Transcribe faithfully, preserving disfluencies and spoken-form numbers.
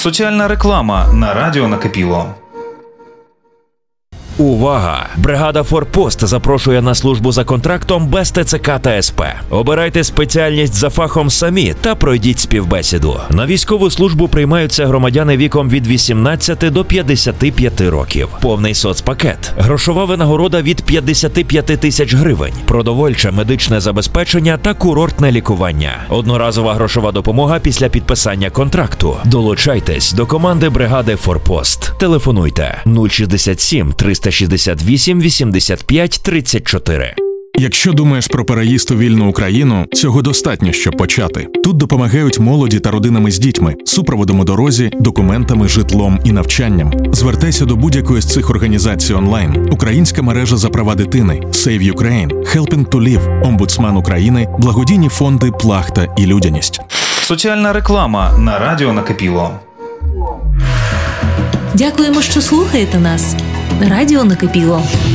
Соціальна реклама на радіо Накипіло. Увага! Бригада «Форпост» запрошує на службу за контрактом без ТЦК та СП. Обирайте спеціальність за фахом самі та пройдіть співбесіду. На військову службу приймаються громадяни віком від вісімнадцяти до п'ятдесяти п'яти років. Повний соцпакет. Грошова винагорода від п'ятдесяти п'яти тисяч гривень. Продовольче, медичне забезпечення та курортне лікування. Одноразова грошова допомога після підписання контракту. Долучайтесь до команди бригади «Форпост». Телефонуйте нуль шістдесят сім триста шістдесят вісім вісімдесят п'ять тридцять чотири. Якщо думаєш про переїзд у вільну Україну, цього достатньо, щоб почати. Тут допомагають молоді та родинами з дітьми, супроводом у дорозі, документами, житлом і навчанням. Звертайся до будь-якої з цих організацій онлайн. Українська мережа за права дитини, Save Ukraine, Helping to Live, Омбудсман України, благодійні фонди «Плахта» і «Людяність». Соціальна реклама на радіо Накипіло. Дякуємо, що слухаєте нас. Радіо Накипіло.